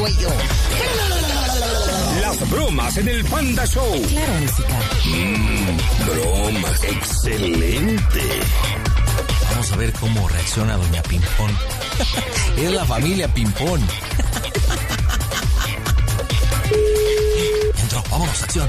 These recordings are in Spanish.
cuello. Las bromas en el Panda Show. Claro, música. Bromas. Excelente. Vamos a ver cómo reacciona doña Pimpón. Es la familia Pimpón. Entró, vámonos, acción.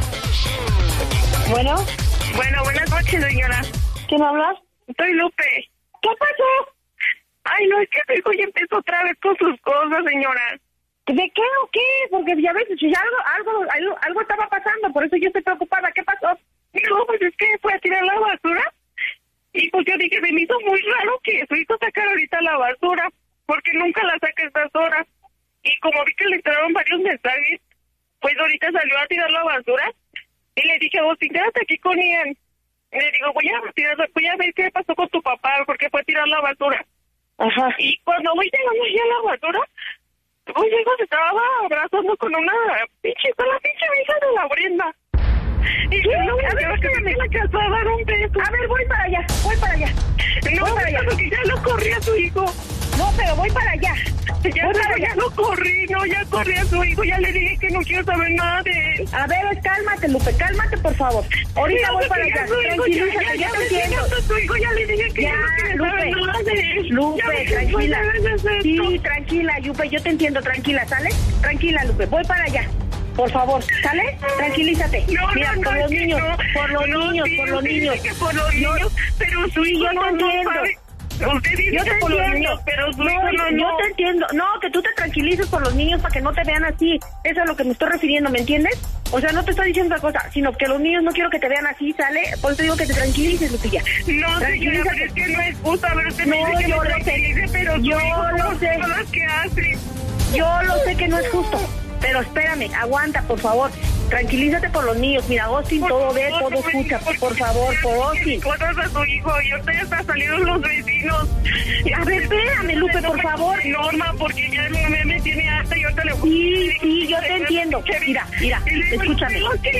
Bueno, buenas noches, señora. ¿Quién habla? Soy Lupe. ¿Qué pasó? Ay, no, es que mi hijo ya empezó otra vez con sus cosas, señora. ¿De qué o qué? Porque ya ves, ya algo estaba pasando, por eso yo estoy preocupada. ¿Qué pasó? No, pues es que fue a tirar la basura. Y pues yo dije, me hizo muy raro que su hijo sacara ahorita la basura, porque nunca la saca a estas horas. Y como vi que le entraron varios mensajes, pues ahorita salió a tirar la basura. Y le dije, Agustín, quédate aquí con Ian. Y le digo, voy a ver qué pasó con tu papá, porque fue a tirar la basura. Ajá. Y cuando voy llegando ya a la basura, pues hijo se estaba abrazando con la pinche hija de la Brenda. Y yo no me que me la casa a dar un beso. A ver, voy para allá. No, voy para allá. Porque ya lo corrí a su hijo. No, pero voy para allá. Ya lo corrí, ya corrí a su hijo, ya le dije que no quiero saber nada de él. A ver, cálmate, Lupe, cálmate, por favor. Ahorita voy para allá. Tranquilízate, ya te entiendo. Su hijo ya le dije que ya no quiero saber nada de él. Lupe, tranquila. Sí, tranquila, Lupe, yo te entiendo, tranquila, ¿sale? Tranquila, Lupe, voy para allá. Por favor, ¿sale? Tranquilízate. Mira, por los niños, por los niños. Pero su hijo no sabe. Usted dice que por los niños, pero su hijo no. Yo te entiendo. No, que tú te tranquilices por los niños para que no te vean así. Eso es a lo que me estoy refiriendo, ¿me entiendes? O sea, no te estoy diciendo otra cosa, sino que los niños no quiero que te vean así, ¿sale? Por eso digo que te tranquilices, Lupilla. No, señora, pero es que no es justo. A ver, usted me dice que me tranquilice, pero yo lo sé. ¿Qué hace? Yo lo sé que no es justo. Pero espérame, aguanta, por favor. Tranquilízate por los niños. Mira, Austin todo ve, todo escucha. Por favor, por Austin. Cosas a su hijo y ahorita ya están saliendo los vecinos. A ver, espérame, Lupe, por favor. Norma, porque ya me tiene harta y ahorita le voy. Sí, yo te entiendo. Mira, escúchame.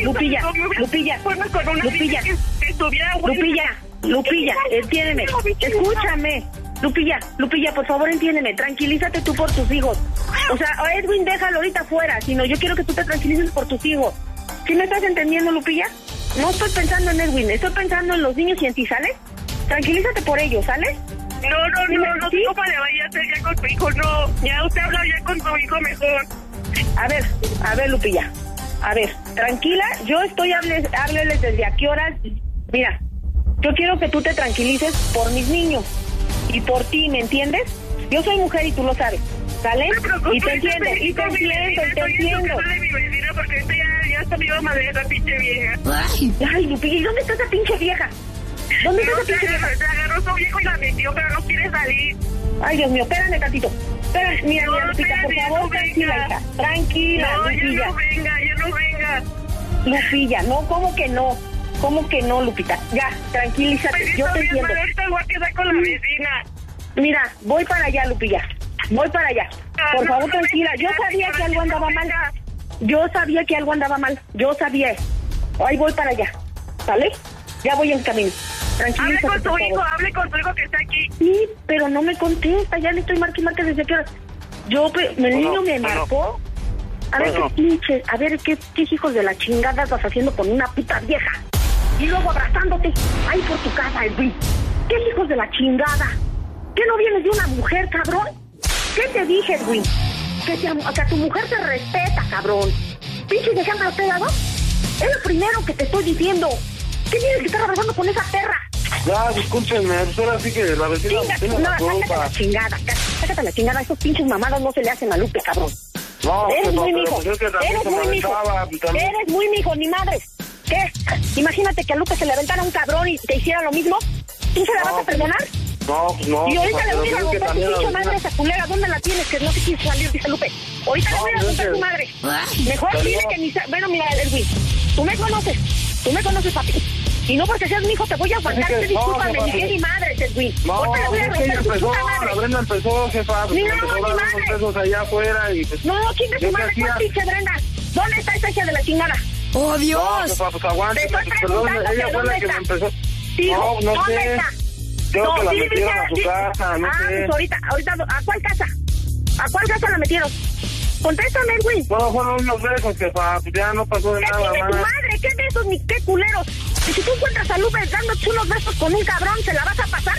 Lupilla, entiéndeme. Escúchame. Lupilla, por favor, entiéndeme. Tranquilízate tú por tus hijos. O sea, Edwin, déjalo ahorita afuera, sino yo quiero que tú te tranquilices por tus hijos. ¿Sí me estás entendiendo, Lupilla? No estoy pensando en Edwin, estoy pensando en los niños y en ti, ¿sale? Tranquilízate por ellos, ¿sale? No, ¿sí? ¿Cómo le vaya a hacer ya con tu hijo? No, ya usted habla ya con tu hijo mejor. A ver, Lupilla. A ver, tranquila, yo estoy hábleles desde a qué horas. Mira, yo quiero que tú te tranquilices por mis niños y por ti, ¿me entiendes? Yo soy mujer y tú lo sabes, ¿sale? Y te entiendo. De mi vecina porque ya está mi mamá de esa pinche vieja. Ay, Lupilla, ¿y dónde está esa pinche vieja? ¿Dónde está esa pinche vieja? Se agarró su viejo y la metió, pero no quiere salir. Ay, Dios mío, espérame tantito. Mira, Lupita, por favor, tranquila, hija. Tranquila, Lupilla. Ya no venga. Lupilla, no, ¿cómo que no? ¿Cómo que no, Lupita? Ya, tranquilízate, pues yo te entiendo. Ahorita voy a quedar con la vecina. Mira, voy para allá, Lupilla. Voy para allá. Por favor, tranquila. Yo sabía que algo andaba mal. Yo sabía. Ahí voy para allá. ¿Sale? Ya voy en camino. Tranquilízate, hable con tu hijo que está aquí. Sí, pero no me contesta. Ya le estoy marque desde qué hora. El niño me marcó. A ver, qué hijos de la chingada estás haciendo con una puta vieja. Y luego abrazándote ahí por tu casa, Edwin. ¿Qué hijos de la chingada? ¿Qué no vienes de una mujer, cabrón? ¿Qué te dije, Edwin? Que tu mujer te respeta, cabrón. ¿Pinche dejando pegado? Es lo primero que te estoy diciendo. ¿Qué tienes que estar hablando con esa perra? Ya, discúlpenme, ahora sí que la vecina tiene la culpa. Sácate la chingada, esos pinches mamadas no se le hacen a Lupe, cabrón. No, eres muy mijo. Eres muy mijo, ni madre. ¿Qué? Imagínate que a Lupe se le aventara un cabrón y te hiciera lo mismo. ¿Tú se la vas a perdonar? No. Y ahorita le voy a romper tu pinche madre a esa culera. ¿Dónde la tienes? Que no se quiere salir, dice Lupe. Ahorita le voy a romper tu madre. Mejor dile que ni... Bueno, mira, Edwin, tú me conoces, papi. Y no porque seas mi hijo te voy a aguantar. Discúlpame, ni que ni madre, Edwin. No, la Brenda empezó, jefa. Ni madre. Pesos allá afuera y... Pues, no, chingue su madre, ¿cuál pinche Brenda? ¿Dónde está esa hija de la chingada? ¡Oh, Dios! No, jefa, pues aguante. Perdón, ella fue la que me empezó... No sé. Creo que la metieron a su casa, no sé. Pues ahorita, ¿a cuál casa? ¿A cuál casa la metieron? Contéstame, güey. No, fueron unos besos, jefa. Pues ya no pasó de nada más. más. Tu madre, ¿qué besos ni qué culeros? Y si tú encuentras a Lupe dándote unos besos con un cabrón, ¿se la vas a pasar?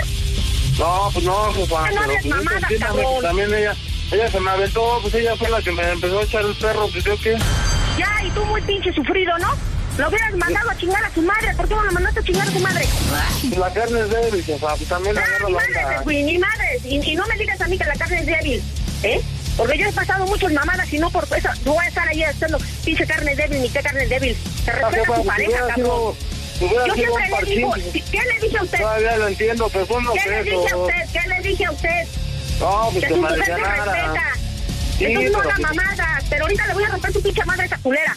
No, pues no, jefa. No hables mamadas, cabrón. También ella se me aventó, pues ella fue la que me empezó a echar el perro, pues yo qué. Ya, y tú muy pinche sufrido, ¿no? Lo hubieras mandado a chingar a su madre. ¿Por qué no lo mandaste a chingar a su madre? La carne es débil, jefa. Pues también la agarro la onda. Ni madres. Y no me digas a mí que la carne es débil. ¿Eh? Porque yo he pasado muchas mamadas y no por eso no voy a estar ahí haciendo pinche carne débil ni qué carne débil. Te respeta a tu pareja, cabrón. Yo siempre le digo, ¿qué le dije a usted? Todavía lo entiendo, pero fue unos besos. ¿Qué le dije a usted? ¿Qué le dije a usted? No, pues que que su me mujer se alivianara. respeta. Sí, Entonces no pero haga pues- mamadas, pero ahorita le voy a romper su pinche madre a esa culera.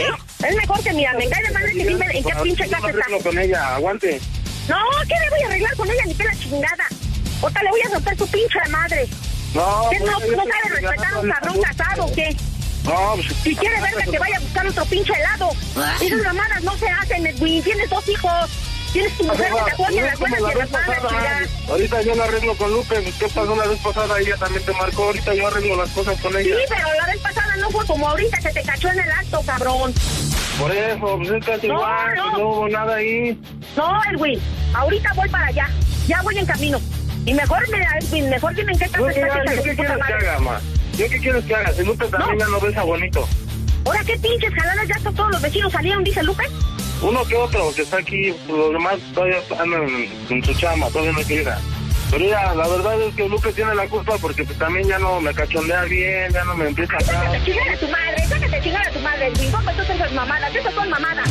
Es mejor que mira, me cae de madre que dime en qué pinche casa está. Arreglo con ella, aguante. No, ¿qué le voy a arreglar con ella? Ni que la chingada. Ahorita le voy a romper su pinche madre. No, ¿Qué pues, no yo sabe estoy respetar a un ganando cabrón el casado o qué? No, pues... Si quiere verme que vaya a buscar otro pinche helado. Esas mamadas no se hacen, Edwin. Tienes 2 hijos. Tienes tu mujer que te apoya en las buenas y en las malas, chingada. Ahorita yo la arreglo con Lupe. ¿Qué pasó la vez pasada? Ella también te marcó. Ahorita yo arreglo las cosas con ella. Sí, pero la vez pasada no fue como ahorita, se te cachó en el acto, cabrón. Por eso, pues es casi igual. no. No hubo nada ahí. No, Edwin, ahorita voy para allá. Ya voy en camino. Y mejor, Edwin, mejor dime en qué casa está esa de ¿Qué tu puta quieres que madre. haga, ma? ¿Yo qué quieres que haga? Si Lupe también ya no besa bonito. Ahora, ¿qué pinches jaladas? Ya todos los vecinos salieron, dice Lupe. Uno que otro que está aquí, los demás todavía andan en su chama, todavía no llega. Pero ya, la verdad es que Lupe tiene la culpa porque pues, también ya no me cachondea bien, ya no me empieza a... Sácate chingar a tu madre, sácate chingar a tu madre, Edwin. ¿Cómo tú esas mamadas? Esas son mamadas.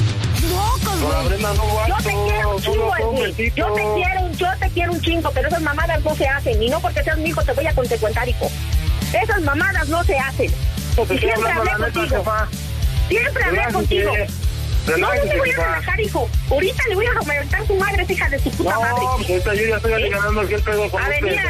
Con la Brenda no Yo aguanto, te quiero un chingo, solo un Edwin. besito. Yo te quiero un chingo, pero esas mamadas no se hacen. Y no porque seas mi hijo te voy a consecuentar, hijo. Esas mamadas no se hacen. Pues te Y estoy siempre hablando hablé la neta, contigo. jefa. Siempre hablé contigo. No me voy a relajar, hijo. Ahorita le voy a reventar su madre, hija de su puta madre. No, pues ahorita yo ya estoy ganando el pedo con A Lupe. venir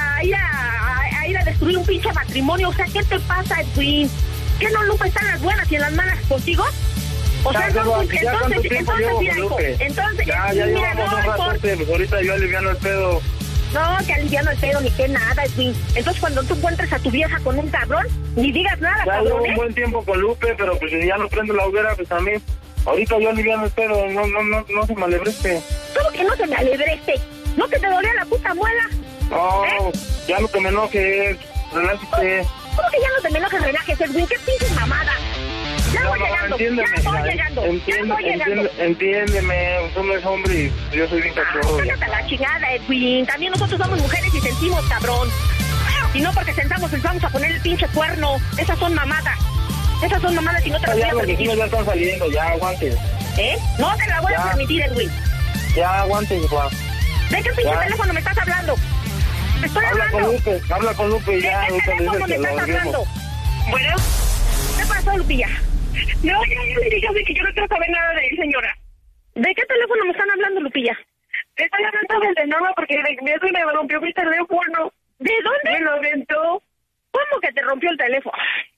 a ir a destruir un pinche matrimonio. O sea, ¿qué te pasa, Edwin? ¿Qué no, Lupe, están las buenas y en las malas contigo? O sea, entonces, mira, hijo, entonces, ya mira, llevamos un ratote, pues ahorita yo aliviano el pedo. No, que aliviano el pedo ni que nada, Edwin. Entonces, cuando tú encuentres a tu vieja con un cabrón, ni digas nada, Ya cabrón, llevo un buen tiempo con Lupe, pero pues si ya no prendo la hoguera, pues también. Ahorita yo aliviano el pedo, no se me alebreste. ¿Cómo que no se me alebreste? ¿No que te dolía la puta muela? No, ya no te me enojes, relájate. ¿Cómo que ya no te me enojes, relajes, Edwin? ¿Qué pinches mamada? Ya voy llegando, Entiéndeme, tú no eres hombre y yo soy bien cachorro. Cállate a la chingada, Edwin. También nosotros somos mujeres y sentimos, cabrón. Y no porque sentamos les vamos a poner el pinche cuerno. Esas son mamadas. Esas son mamadas y no te las voy Ya a los permitir. vecinos ya están saliendo, ya aguante. No te la voy a permitir, Edwin. Ya aguante, Juan. ¿De qué pinche teléfono me estás hablando? Te estoy hablando. Habla con Lupe y ya. ¿De qué teléfono me estás hablando? Bueno, ¿qué pasó, Lupilla? No, ya le dije que yo no quiero saber nada de él, señora. ¿De qué teléfono me están hablando, Lupilla? Te estoy hablando desde Nova porque me rompió mi teléfono. ¿De dónde? Me lo aventó. ¿Cómo que te rompió el teléfono?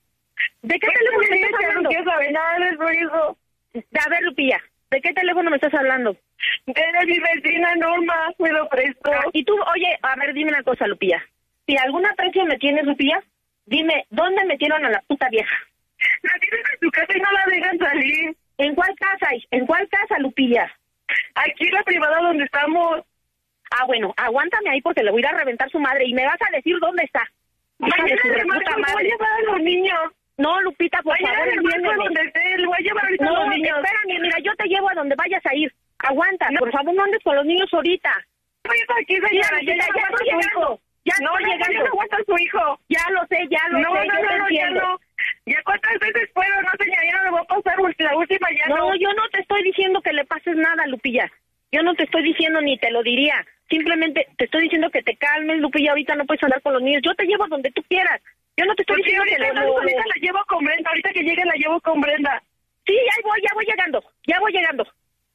¿De qué teléfono me estás hablando? No quiero saber nada de su hijo. A ver, Lupilla, ¿de qué teléfono me estás hablando? De mi vecina Norma, me lo prestó. Y tú, oye, a ver, dime una cosa, Lupilla. Si algún aprecio me tienes, Lupilla, dime, ¿dónde metieron a la puta vieja? La tienen en su casa y no la dejan salir. ¿En cuál casa? ¿En cuál casa, Lupilla? Aquí en la privada donde estamos. Ah, bueno, aguántame ahí porque le voy a ir a reventar su madre y me vas a decir dónde está. Mañana le voy a llevar a los niños. No, Lupita, por favor, entiéndeme. Le voy a llevar ahorita a los niños. Espérame, mira, yo te llevo a donde vayas a ir. Aguanta, por favor, no andes con los niños ahorita. Estoy aquí, señora, ya estoy llegando. Ya no llegando. No aguanta a su hijo. Ya lo sé, ya lo sé. No, ya no. ¿Ya cuántas veces puedo? No, señora, ya no le voy a pasar la última, ya no. No, yo no te estoy diciendo que le pases nada, Lupilla. Yo no te estoy diciendo ni te lo diría. Simplemente te estoy diciendo que te calmes, Lupilla. Ahorita no puedes hablar con los niños. Yo te llevo donde tú quieras. Yo no te estoy diciendo que ahorita la llevo con Brenda. Ahorita que llegue la llevo con Brenda. Sí, ya voy llegando. Ya voy llegando.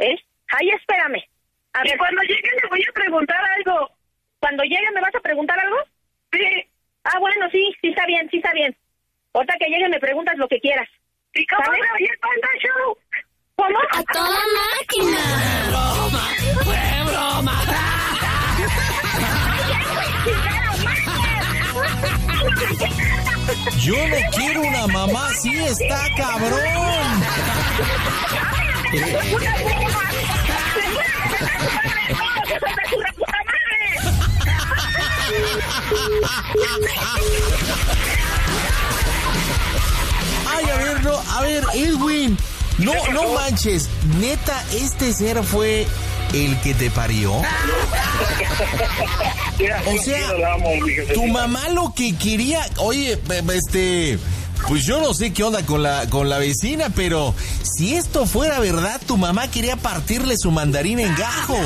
Ahí espérame. A ver, cuando llegue le voy a preguntar algo. ¿Cuando llegue me vas a preguntar algo? Sí. Ah, bueno, sí está bien, Ahorita que llegue me preguntas lo que quieras. ¿Y cómo se oye el Panda Show? ¿Cómo? ¡A toda máquina! ¡Fue broma! ¡Ay, Yo no quiero una mamá así, está cabrón. Ay, a ver, Edwin, no manches, neta, este ser fue el que te parió. O sea, tu mamá lo que quería, oye, pues yo no sé qué onda con la vecina, pero si esto fuera verdad, tu mamá quería partirle su mandarina en gajos.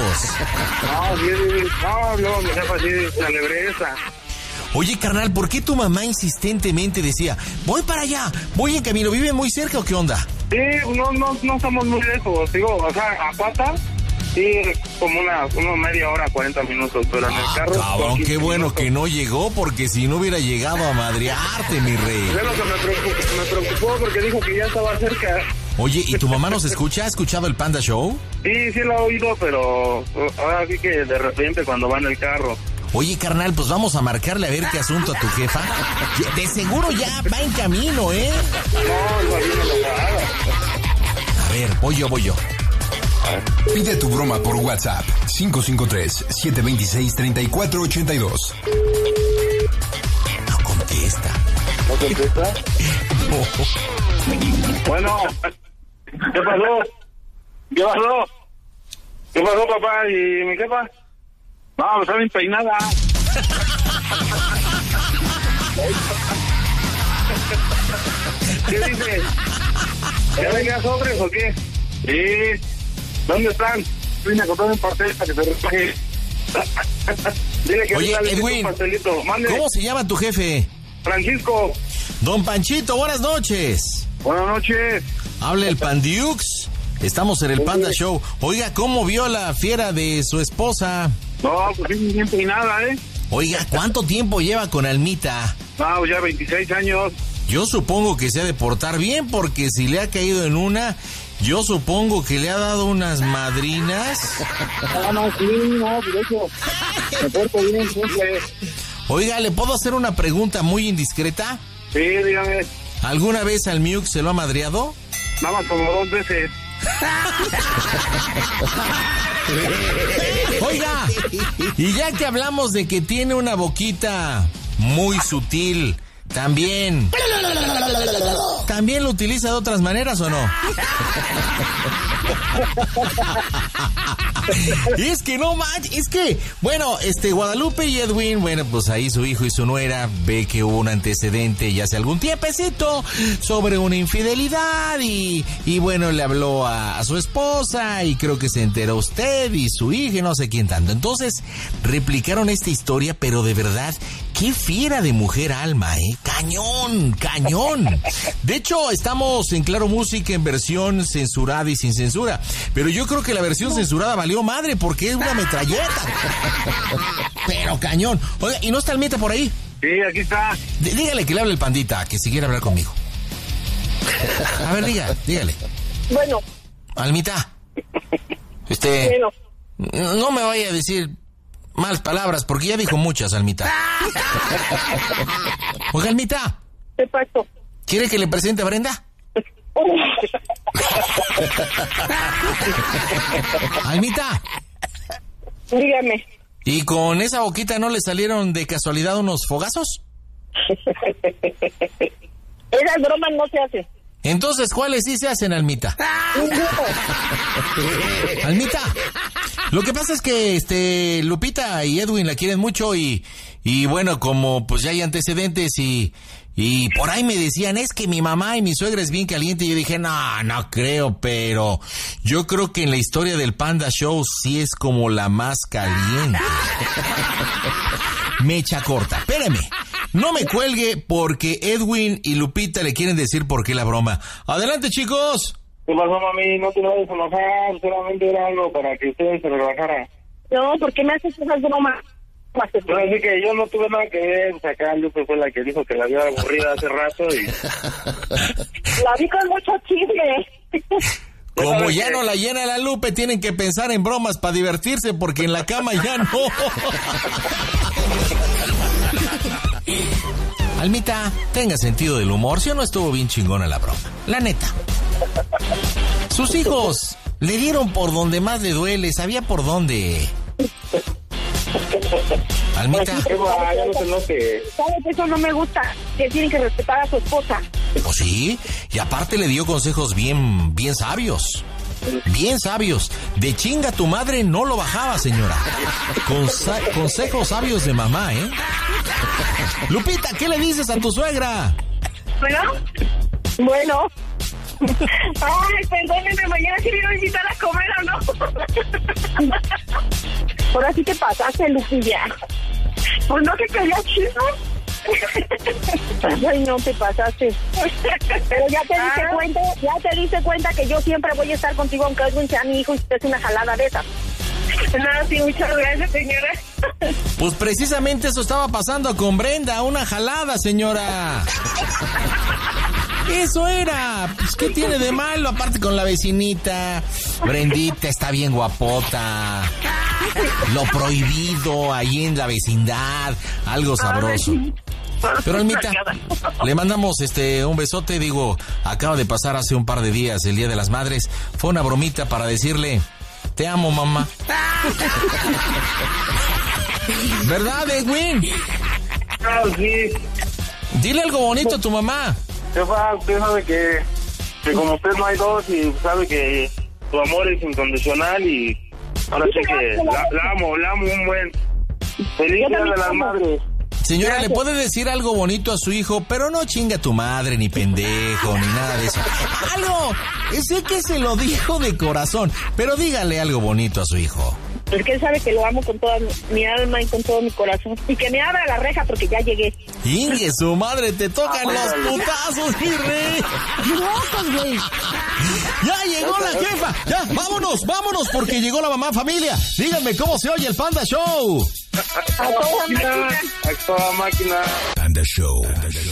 No, mi jefa sí, la lebreza. Oye, carnal, ¿por qué tu mamá insistentemente decía, voy para allá, voy en camino, vive muy cerca o qué onda? Sí, no estamos muy lejos, digo, o sea, a pata, sí, como una media hora, 40 minutos, pero en el carro... Cabrón, qué bueno que no llegó, porque si no hubiera llegado a madrearte, mi rey. Es lo que me preocupó porque dijo que ya estaba cerca. Oye, ¿y tu mamá nos escucha? ¿Ha escuchado el Panda Show? Sí lo ha oído, pero ahora sí que de repente cuando va en el carro. Oye, carnal, pues vamos a marcarle a ver qué asunto a tu jefa. De seguro ya va en camino, ¿eh? No haga. A ver, voy yo. Pide tu broma por WhatsApp 553-726-3482. No contesta. ¿No contesta? No. Bueno, ¿qué pasó? ¿Qué pasó, papá? ¿Y mi jefa? No, está bien peinada. ¿Qué dice? ¿Ya venía sobres o qué? Sí. ¿Dónde están? Vine a comprar un pastel para que se respeje. Dile que oye, Edwin, un pastelito. Mande. ¿Cómo se llama tu jefe? Francisco. Don Panchito, buenas noches. Buenas noches. Habla el Pandiux. Estamos en el Panda Show. Oiga, ¿cómo vio la fiera de su esposa? No, pues sí, bien peinada, ¿eh? Oiga, ¿cuánto tiempo lleva con Almita? No, ya 26 años. Yo supongo que se ha de portar bien, porque si le ha caído en una, yo supongo que le ha dado unas madrinas. No, por eso. Me porto bien, siempre. Oiga, ¿le puedo hacer una pregunta muy indiscreta? Sí, dígame. ¿Alguna vez al Miuk se lo ha madreado? Nada más como 2 veces. Oiga, y ya que hablamos de que tiene una boquita muy sutil, ¿también lo utiliza de otras maneras o no? Es que no manches, es que, bueno, Guadalupe y Edwin, bueno, pues ahí su hijo y su nuera ve que hubo un antecedente ya hace algún tiempecito sobre una infidelidad y bueno, le habló a su esposa y creo que se enteró usted y su hija y no sé quién tanto. Entonces, replicaron esta historia, pero de verdad, qué fiera de mujer Alma, cañón. De hecho, estamos en Claro Música en versión censurada y sin censura, pero yo creo que la versión censurada valió madre porque es una metralleta. Pero cañón. Oiga, ¿y no está Almita por ahí? Sí, aquí está. Dígale que le hable el Pandita, que si quiere hablar conmigo. A ver, dígale. Bueno. Almita. Bueno. No me vaya a decir malas palabras, porque ya dijo muchas, Almita. Oiga, Almita. ¿Qué pasó? ¿Quiere que le presente a Brenda? Almita. Dígame. ¿Y con esa boquita no le salieron de casualidad unos fogazos? Esas bromas no se hacen. Entonces, ¿cuáles sí se hacen, Almita? Almita, lo que pasa es que Lupita y Edwin la quieren mucho y bueno, como pues ya hay antecedentes y por ahí me decían, es que mi mamá y mi suegra es bien caliente, y yo dije, no creo, pero yo creo que en la historia del Panda Show sí es como la más caliente. Mecha corta, espéreme. No me cuelgue porque Edwin y Lupita le quieren decir por qué la broma. Adelante, chicos. ¿Qué pasó, mami? No te vayas a enojar, solamente era algo para que ustedes se relajaran. No, ¿por qué me haces esas bromas? Pero así que yo no tuve nada que ver, pues acá Lupe fue la que dijo que la había aburrida hace rato y... La vi con mucho chisme. Como ya no la llena la Lupe, tienen que pensar en bromas para divertirse porque en la cama ya no. Almita, tenga sentido del humor, ¿sí o no estuvo bien chingona la broma? La neta. Sus hijos le dieron por donde más le duele, sabía por dónde. Almita. ¿Sabes? Eso no me gusta, que tienen que respetar a su esposa. Pues sí, y aparte le dio consejos bien sabios. Bien sabios. De chinga tu madre no lo bajaba, señora. Consejos sabios de mamá, ¿eh? Lupita, ¿qué le dices a tu suegra? Bueno. Ay, perdónenme, mañana sí vino a invitar a comer o no. Ahora sí te pasaste, Lupilla. Pues no que quería chisme. Ay, no te pasaste. Pero ya te diste cuenta que yo siempre voy a estar contigo aunque Edwin sea mi hijo y es una jalada de esas. Nada, sí, muchas gracias, señora. Pues precisamente eso estaba pasando con Brenda, una jalada, señora. Eso era. Pues, ¿qué tiene de malo? Aparte con la vecinita. Brendita está bien guapota. Lo prohibido ahí en la vecindad. Algo sabroso. Pero Almita, le mandamos un besote. Digo, acaba de pasar hace un par de días el Día de las Madres. Fue una bromita para decirle: te amo, mamá. ¿Verdad, Edwin? Sí. Dile algo bonito a tu mamá. Jefa, usted sabe que como usted no hay dos y sabe que tu amor es incondicional y ahora sí que la amo un buen. Feliz Día de las Madres. Señora, ¿le puede decir algo bonito a su hijo? Pero no chinga tu madre, ni pendejo, ni nada de eso. ¡Algo! Sé que se lo dijo de corazón, pero dígale algo bonito a su hijo. Es que él sabe que lo amo con toda mi alma y con todo mi corazón. Y que me abra la reja porque ya llegué. ¡Ingue su madre! ¡Te tocan los putazos, mi rey! ¡Locos, güey! ¡Ya llegó la jefa! ¡Ya! ¡Vámonos! Porque llegó la mamá familia. Díganme cómo se oye el Panda Show. A toda máquina. Panda Show.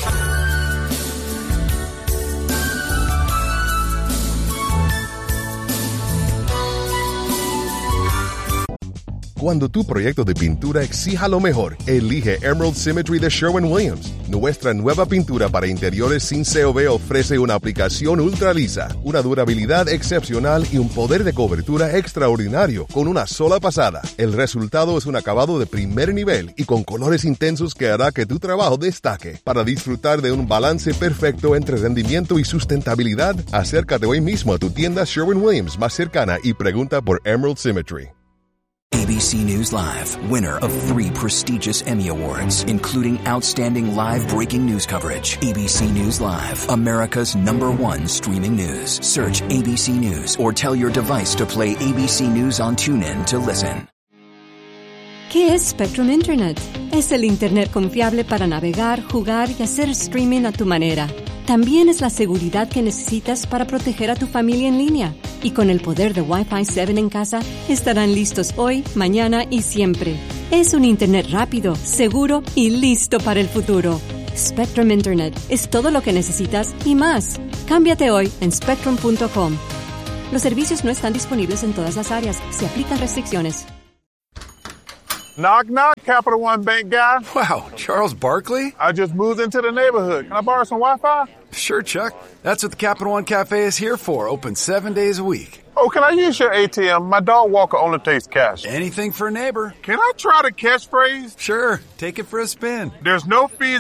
Cuando tu proyecto de pintura exija lo mejor, elige Emerald Symmetry de Sherwin-Williams. Nuestra nueva pintura para interiores sin COV ofrece una aplicación ultra lisa, una durabilidad excepcional y un poder de cobertura extraordinario con una sola pasada. El resultado es un acabado de primer nivel y con colores intensos que hará que tu trabajo destaque. Para disfrutar de un balance perfecto entre rendimiento y sustentabilidad, acércate hoy mismo a tu tienda Sherwin-Williams más cercana y pregunta por Emerald Symmetry. ABC News Live, winner of 3 prestigious Emmy Awards, including Outstanding Live Breaking News Coverage. ABC News Live, America's #1 streaming news. Search ABC News or tell your device to play ABC News on TuneIn to listen. ¿Qué es Spectrum Internet? Es el Internet confiable para navegar, jugar y hacer streaming a tu manera. También es la seguridad que necesitas para proteger a tu familia en línea. Y con el poder de Wi-Fi 7 en casa, estarán listos hoy, mañana y siempre. Es un Internet rápido, seguro y listo para el futuro. Spectrum Internet es todo lo que necesitas y más. Cámbiate hoy en spectrum.com. Los servicios no están disponibles en todas las áreas. Se aplican restricciones. Knock, knock, Capital One Bank guy. Wow, Charles Barkley? I just moved into the neighborhood. Can I borrow some Wi-Fi? Sure, Chuck. That's what the Capital One Cafe is here for, open 7 days a week. Oh, can I use your ATM? My dog walker only takes cash. Anything for a neighbor. Can I try the catchphrase? Sure, take it for a spin. There's no fees